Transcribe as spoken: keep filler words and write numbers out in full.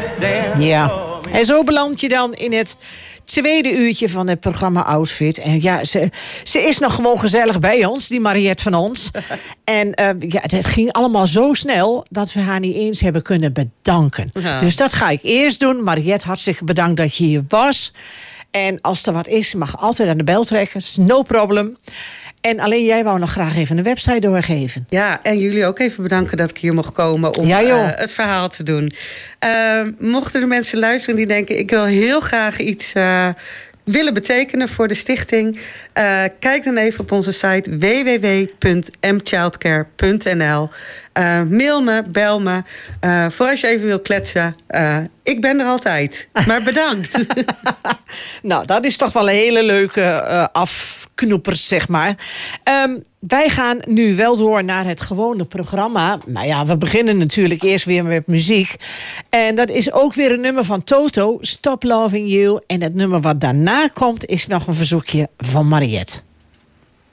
Ja, en zo beland je dan in het tweede uurtje van het programma Outfit. En ja, ze, ze is nog gewoon gezellig bij ons, die Mariette van ons. En uh, ja, het ging allemaal zo snel dat we haar niet eens hebben kunnen bedanken. Ja. Dus dat ga ik eerst doen. Mariette, hartstikke bedankt dat je hier was. En als er wat is, mag altijd aan de bel trekken. No problem. En alleen jij wou nog graag even een website doorgeven. Ja, en jullie ook even bedanken dat ik hier mocht komen om ja, uh, het verhaal te doen. Uh, mochten er mensen luisteren die denken, ik wil heel graag iets uh, willen betekenen voor de stichting. Uh, kijk dan even op onze site w w w punt m childcare punt n l. Uh, mail me, bel me. Uh, voor als je even wil kletsen. Uh, ik ben er altijd. Maar bedankt. Nou, dat is toch wel een hele leuke uh, afknoepers, zeg maar. Um, wij gaan nu wel door naar het gewone programma. Nou ja, we beginnen natuurlijk eerst weer met muziek. En dat is ook weer een nummer van Toto, Stop Loving You. En het nummer wat daarna komt is nog een verzoekje van Mariette.